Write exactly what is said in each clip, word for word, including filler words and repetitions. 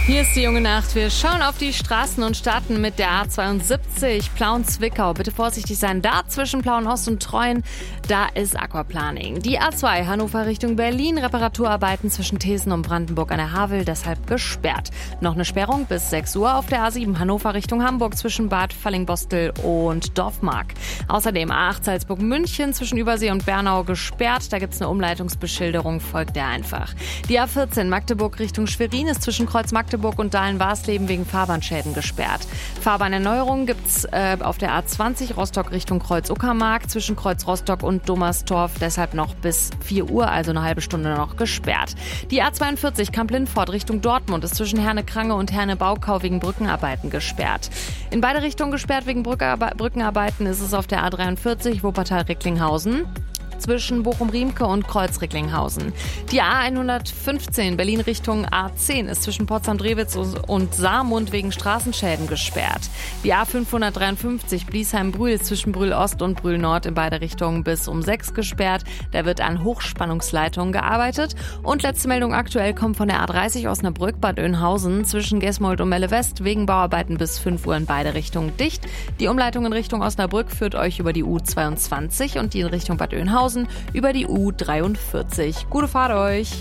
Hier ist die junge Nacht. Wir schauen auf die Straßen und starten mit der A zweiundsiebzig Plauen-Zwickau. Bitte vorsichtig sein. Da zwischen Plauen-Ost und Treuen, da ist Aquaplaning. Die A zwei Hannover Richtung Berlin. Reparaturarbeiten zwischen Thesen und Brandenburg an der Havel, deshalb gesperrt. Noch eine Sperrung bis sechs Uhr auf der A sieben Hannover Richtung Hamburg zwischen Bad Fallingbostel und Dorfmark. Außerdem A acht Salzburg-München zwischen Übersee und Bernau gesperrt. Da gibt's eine Umleitungsbeschilderung, folgt der einfach. Die A vierzehn Magdeburg Richtung Schwerin ist zwischen Kreuz Magdeburg und Dahlen-Warsleben wegen Fahrbahnschäden gesperrt. Fahrbahnerneuerungen gibt's äh, auf der A zwanzig Rostock Richtung Kreuz-Uckermark zwischen Kreuz Rostock und Dommerstorf, deshalb noch bis vier Uhr, also eine halbe Stunde noch gesperrt. Die A zweiundvierzig Kamp-Lindfort Richtung Dortmund ist zwischen Herne-Krange und Herne-Baukau wegen Brückenarbeiten gesperrt. In beide Richtungen gesperrt wegen Brückenarbeiten ist es auf der A dreiundvierzig Wuppertal-Recklinghausen zwischen Bochum-Riemke und Kreuz-Recklinghausen. Die A hundertfünfzehn Berlin Richtung A zehn ist zwischen Potsdam-Drewitz und Saarmund wegen Straßenschäden gesperrt. Die A fünfhundertdreiundfünfzig Bliesheim-Brühl ist zwischen Brühl-Ost und Brühl-Nord in beide Richtungen bis um sechs gesperrt. Da wird an Hochspannungsleitungen gearbeitet. Und letzte Meldung aktuell kommt von der A dreißig Osnabrück-Bad Oeynhausen zwischen Gesmold und Melle-West wegen Bauarbeiten bis fünf Uhr in beide Richtungen dicht. Die Umleitung in Richtung Osnabrück führt euch über die U zweiundzwanzig und die in Richtung Bad Oeynhausen über die U dreiundvierzig. Gute Fahrt euch!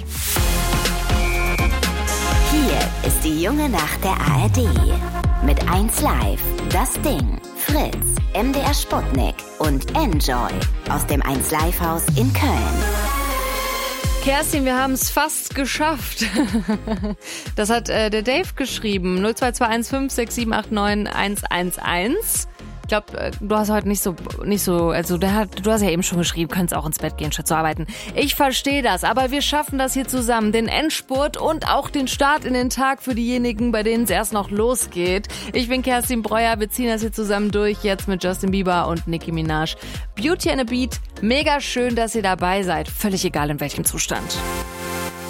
Hier ist die junge Nacht der A R D. Mit eins Live, das Ding, Fritz, M D R Sputnik und Enjoy aus dem eins Live Haus in Köln. Kerstin, wir haben es fast geschafft. Das hat äh, der Dave geschrieben. null zwei zwei eins fünf sechs sieben acht neun eins eins eins. Ich glaube, du hast heute nicht so, nicht so, also der hat, du hast ja eben schon geschrieben, könntest auch ins Bett gehen, statt zu arbeiten. Ich verstehe das, aber wir schaffen das hier zusammen. Den Endspurt und auch den Start in den Tag für diejenigen, bei denen es erst noch losgeht. Ich bin Kerstin Breuer, wir ziehen das hier zusammen durch, jetzt mit Justin Bieber und Nicki Minaj. Beauty and a Beat, mega schön, dass ihr dabei seid, völlig egal in welchem Zustand.